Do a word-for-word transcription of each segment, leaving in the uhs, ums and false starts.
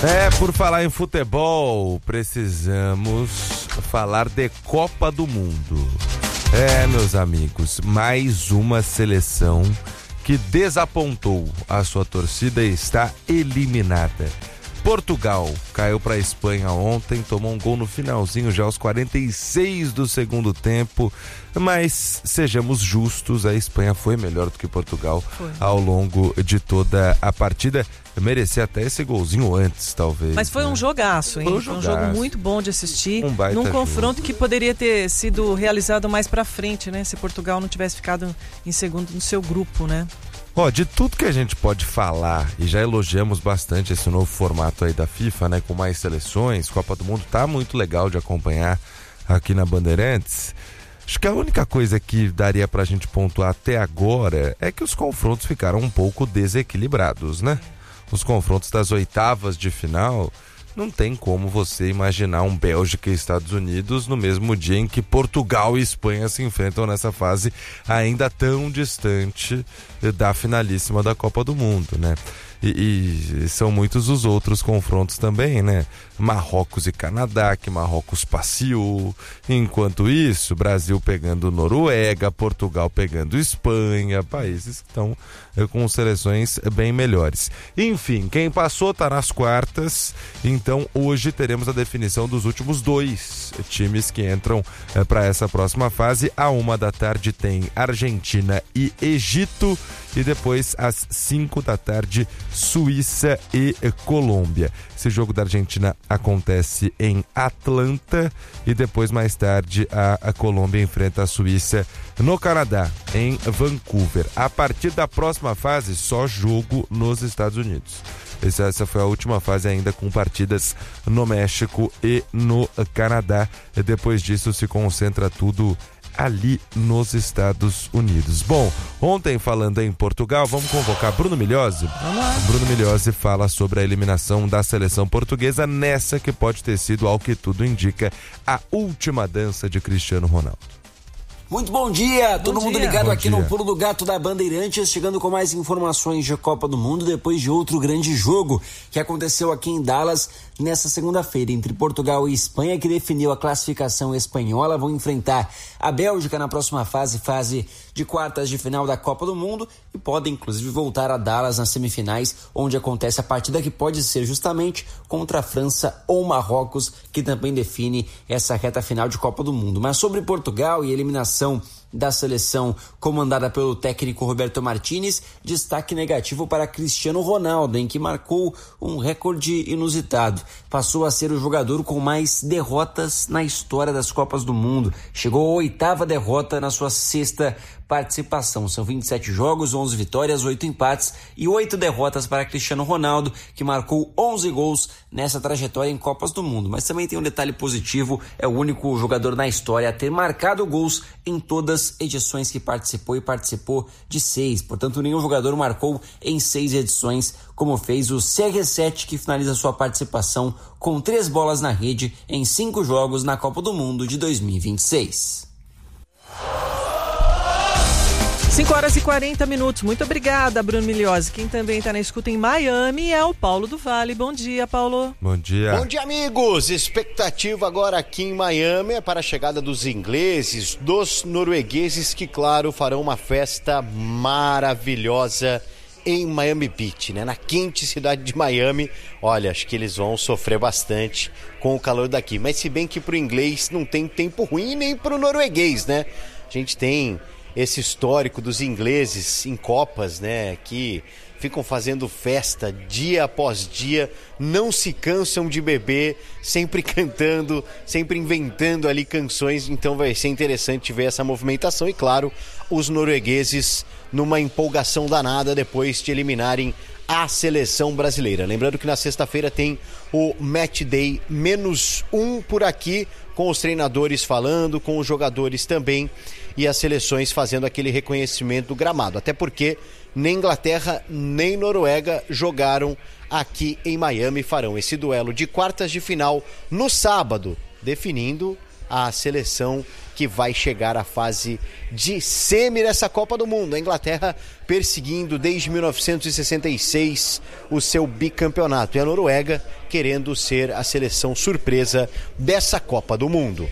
É, por falar em futebol, precisamos falar de Copa do Mundo. É, meus amigos, mais uma seleção que desapontou a sua torcida e está eliminada. Portugal caiu para a Espanha ontem, tomou um gol no finalzinho, já aos quarenta e seis do segundo tempo, mas sejamos justos, a Espanha foi melhor do que Portugal foi. Ao longo de toda a partida. Merecia até esse golzinho antes, talvez. Mas foi né? um jogaço, hein? Foi um, foi um jogaço. jogo muito bom de assistir, um baita num confronto jogo. que poderia ter sido realizado mais pra frente, né? Se Portugal não tivesse ficado em segundo no seu grupo, né? Ó, de tudo que a gente pode falar, e já elogiamos bastante esse novo formato aí da FIFA, né? Com mais seleções, Copa do Mundo, tá muito legal de acompanhar aqui na Bandeirantes. Acho que a única coisa que daria pra gente pontuar até agora é que os confrontos ficaram um pouco desequilibrados, né? Os confrontos das oitavas de final, não tem como você imaginar um Bélgica e Estados Unidos no mesmo dia em que Portugal e Espanha se enfrentam nessa fase ainda tão distante da finalíssima da Copa do Mundo, né? E, e são muitos os outros confrontos também, né? Marrocos e Canadá, que Marrocos passeou. Enquanto isso, Brasil pegando Noruega, Portugal pegando Espanha, países que estão com seleções bem melhores. Enfim, quem passou está nas quartas, então hoje teremos a definição dos últimos dois times que entram é, para essa próxima fase. À uma da tarde tem Argentina e Egito, e depois às cinco da tarde Suíça e Colômbia. Esse jogo da Argentina acontece em Atlanta e depois mais tarde a, a Colômbia enfrenta a Suíça no Canadá, em Vancouver. A partir da próxima fase, só jogo nos Estados Unidos. Essa, essa foi a última fase ainda com partidas no México e no Canadá. E depois disso se concentra tudo ali nos Estados Unidos. Bom, ontem falando em Portugal, vamos convocar Bruno Migliozzi. Vamos lá. Bruno Migliozzi fala sobre a eliminação da seleção portuguesa nessa que pode ter sido, ao que tudo indica, a última dança de Cristiano Ronaldo. Muito bom dia, bom todo dia. mundo ligado bom aqui dia. no Pulo do Gato da Bandeirantes, chegando com mais informações de Copa do Mundo depois de outro grande jogo que aconteceu aqui em Dallas nessa segunda-feira entre Portugal e Espanha, que definiu a classificação espanhola. Vão enfrentar a Bélgica na próxima fase, fase de quartas de final da Copa do Mundo, e podem inclusive voltar a Dallas nas semifinais, onde acontece a partida que pode ser justamente contra a França ou Marrocos, que também define essa reta final de Copa do Mundo. Mas sobre Portugal e eliminação da seleção comandada pelo técnico Roberto Martínez, destaque negativo para Cristiano Ronaldo, em que marcou um recorde inusitado. Passou a ser o jogador com mais derrotas na história das Copas do Mundo. Chegou à oitava derrota na sua sexta participação. São vinte e sete jogos, onze vitórias, oito empates e oito derrotas para Cristiano Ronaldo, que marcou onze gols nessa trajetória em Copas do Mundo. Mas também tem um detalhe positivo: é o único jogador na história a ter marcado gols em todas as edições que participou, e participou de seis. Portanto, nenhum jogador marcou em seis edições, como fez o C R sete, que finaliza sua participação com três bolas na rede em cinco jogos na Copa do Mundo de dois mil e vinte e seis. cinco horas e quarenta minutos. Muito obrigada, Bruno Migliozzi. Quem também está na escuta em Miami é o Paulo do Vale. Bom dia, Paulo. Bom dia. Bom dia, amigos. Expectativa agora aqui em Miami é para a chegada dos ingleses, dos noruegueses, que, claro, farão uma festa maravilhosa em Miami Beach, né? Na quente cidade de Miami. Olha, acho que eles vão sofrer bastante com o calor daqui. Mas se bem que pro inglês não tem tempo ruim, nem pro norueguês, né? A gente tem esse histórico dos ingleses em Copas, né, que ficam fazendo festa dia após dia, não se cansam de beber, sempre cantando, sempre inventando ali canções. Então vai ser interessante ver essa movimentação e, claro, os noruegueses numa empolgação danada depois de eliminarem a seleção brasileira. Lembrando que na sexta-feira tem o Match Day menos um por aqui, com os treinadores falando, com os jogadores também, e as seleções fazendo aquele reconhecimento do gramado. Até porque nem Inglaterra nem Noruega jogaram aqui em Miami. Farão esse duelo de quartas de final no sábado, definindo a seleção que vai chegar à fase de semi dessa Copa do Mundo. A Inglaterra perseguindo desde mil novecentos e sessenta e seis o seu bicampeonato e a Noruega querendo ser a seleção surpresa dessa Copa do Mundo.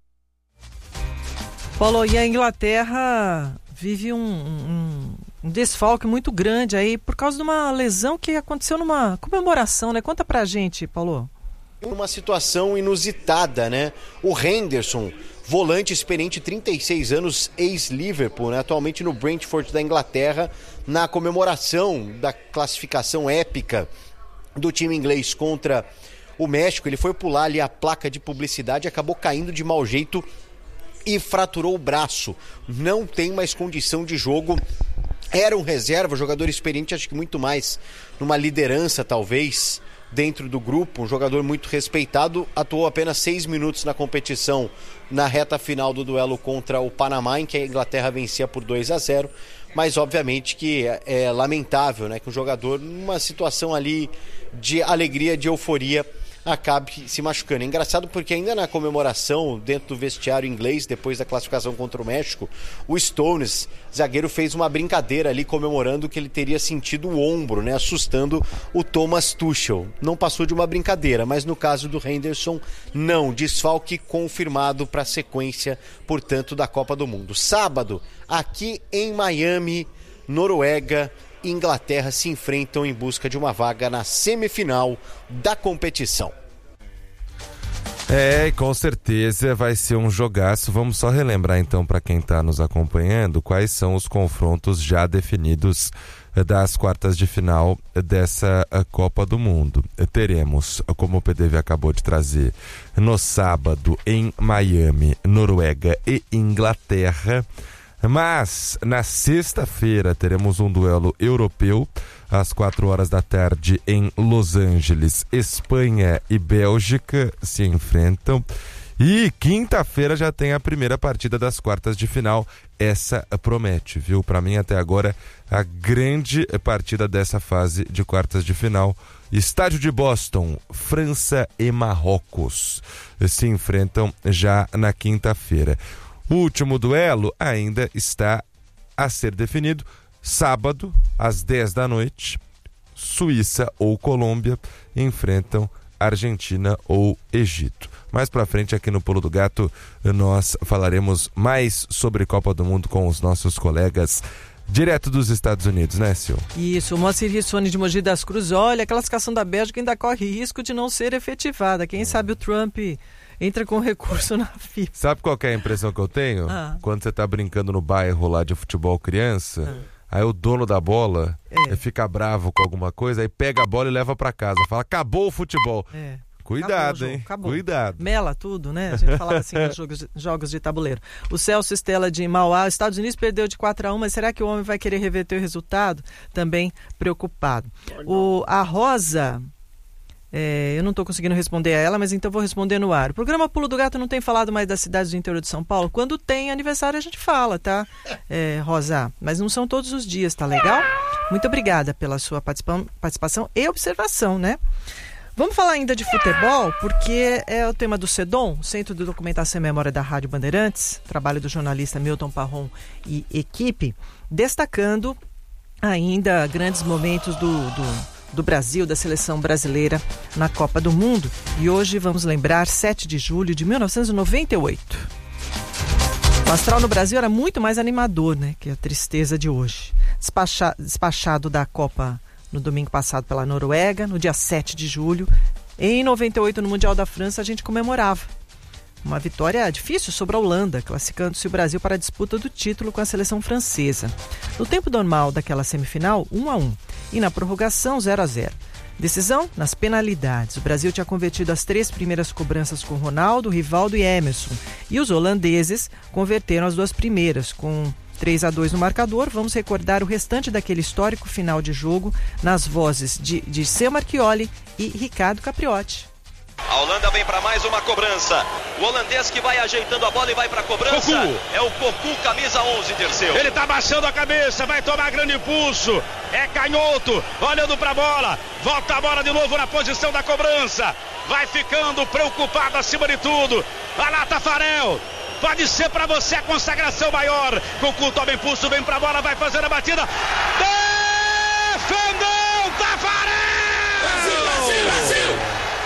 Paulo, e a Inglaterra vive um, um, um desfalque muito grande aí por causa de uma lesão que aconteceu numa comemoração, né? Conta pra gente, Paulo. Uma situação inusitada, né? O Henderson, volante experiente, trinta e seis anos, ex-Liverpool, né? Atualmente no Brentford da Inglaterra, na comemoração da classificação épica do time inglês contra o México. Ele foi pular ali a placa de publicidade, acabou caindo de mau jeito e fraturou o braço. Não tem mais condição de jogo. Era um reserva, jogador experiente, acho que muito mais numa liderança talvez dentro do grupo, um jogador muito respeitado. Atuou apenas seis minutos na competição na reta final do duelo contra o Panamá, em que a Inglaterra vencia por dois a zero, mas obviamente que é, é lamentável, né, que um jogador numa situação ali de alegria, de euforia, acabe se machucando. É engraçado porque ainda na comemoração dentro do vestiário inglês, depois da classificação contra o México, o Stones, zagueiro, fez uma brincadeira ali comemorando que ele teria sentido o ombro, né, assustando o Thomas Tuchel. Não passou de uma brincadeira, mas no caso do Henderson, não. Desfalque confirmado para a sequência, portanto, da Copa do Mundo. Sábado, aqui em Miami, Noruega e Inglaterra se enfrentam em busca de uma vaga na semifinal da competição. É, com certeza vai ser um jogaço. Vamos só relembrar então para quem está nos acompanhando quais são os confrontos já definidos das quartas de final dessa Copa do Mundo. Teremos, como o P D V acabou de trazer, no sábado em Miami, Noruega e Inglaterra. Mas na sexta-feira teremos um duelo europeu às quatro horas da tarde em Los Angeles. Espanha e Bélgica se enfrentam. E quinta-feira já tem a primeira partida das quartas de final. Essa promete, viu? Para mim até agora a grande partida dessa fase de quartas de final. Estádio de Boston, França e Marrocos se enfrentam já na quinta-feira. O último duelo ainda está a ser definido. Sábado, às dez da noite, Suíça ou Colômbia enfrentam Argentina ou Egito. Mais pra frente aqui no Pulo do Gato nós falaremos mais sobre Copa do Mundo com os nossos colegas direto dos Estados Unidos, né, Sil? Isso, o Moacir Rissoni de Mogi das Cruzes. Olha, a classificação da Bélgica ainda corre risco de não ser efetivada. Quem sabe o Trump entra com recurso na FIFA. Sabe qual que é a impressão que eu tenho? Ah. Quando você tá brincando no bairro lá de futebol criança, ah. aí o dono da bola é. fica bravo com alguma coisa, aí pega a bola e leva pra casa. Fala, acabou o futebol. É. Cuidado, acabou, hein? Acabou. Cuidado. Mela tudo, né? A gente falava assim nos jogos, jogos de tabuleiro. O Celso Estela de Mauá, os Estados Unidos perdeu de quatro a um, mas será que o homem vai querer reverter o resultado? Também preocupado. O, a Rosa... É, eu não estou conseguindo responder a ela, mas então vou responder no ar. O programa Pulo do Gato não tem falado mais das cidades do interior de São Paulo. Quando tem aniversário a gente fala, tá, é, Rosa? Mas não são todos os dias, tá legal? Muito obrigada pela sua participação e observação, né? Vamos falar ainda de futebol, porque é o tema do CEDOM, Centro de Documentação e Memória da Rádio Bandeirantes, trabalho do jornalista Milton Parron e equipe, destacando ainda grandes momentos do... do do Brasil, da seleção brasileira na Copa do Mundo. E hoje vamos lembrar sete de julho de mil novecentos e noventa e oito. O astral no Brasil era muito mais animador, né, que a tristeza de hoje. Despacha, despachado da Copa no domingo passado pela Noruega, no dia sete de julho, em noventa e oito no Mundial da França a gente comemorava uma vitória difícil sobre a Holanda, classificando-se o Brasil para a disputa do título com a seleção francesa. No tempo normal daquela semifinal, um a um. E na prorrogação, zero a zero. Decisão nas penalidades. O Brasil tinha convertido as três primeiras cobranças com Ronaldo, Rivaldo e Emerson. E os holandeses converteram as duas primeiras, com três a dois no marcador. Vamos recordar o restante daquele histórico final de jogo nas vozes de, de Seu Marchioli e Ricardo Capriotti. A Holanda vem para mais uma cobrança. O holandês que vai ajeitando a bola e vai para a cobrança. Cocu. É o Cocu, camisa onze, Dirceu. Ele tá baixando a cabeça, vai tomar grande impulso. É canhoto, olhando para a bola. Volta a bola de novo na posição da cobrança. Vai ficando preocupado acima de tudo. Vai lá, Tafarel. Pode ser para você a consagração maior. Cocu toma impulso, vem pra bola, vai fazer a batida. Defendeu Taffarel! Brasil, Brasil, Brasil!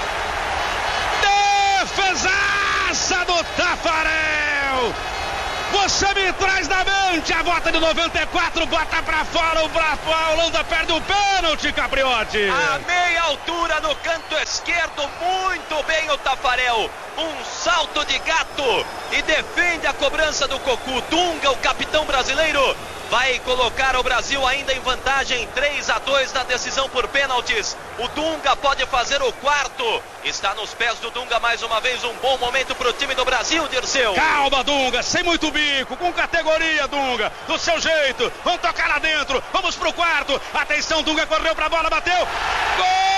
Defesaça do Taffarel! Você me traz na mente a volta de noventa e quatro, bota pra fora, o a Holanda perde o pênalti, Capriotti. A meia altura no canto esquerdo, muito bem o Taffarel. Um salto de gato e defende a cobrança do Cocu. Dunga, o capitão brasileiro, vai colocar o Brasil ainda em vantagem, três a dois na decisão por pênaltis. O Dunga pode fazer o quarto. Está nos pés do Dunga mais uma vez, um bom momento para o time do Brasil, Dirceu. Calma, Dunga, sem muito bico, com categoria, Dunga, do seu jeito. Vamos tocar lá dentro, vamos pro quarto. Atenção, Dunga correu pra bola, bateu. Gol!